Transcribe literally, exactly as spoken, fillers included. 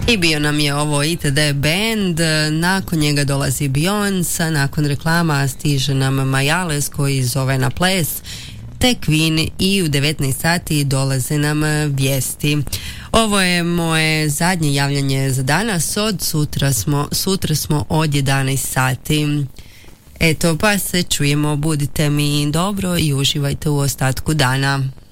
I bio nam je ovo I T D Band, nakon njega dolazi Beyoncé, nakon reklama stiže nam Majales koji zove na ples, te Queen i u devetnaest sati dolaze nam vijesti. Ovo je moje zadnje javljanje za danas, od sutra smo, sutra smo od jedanaest sati. Eto, pa se čujemo, budite mi dobro i uživajte u ostatku dana.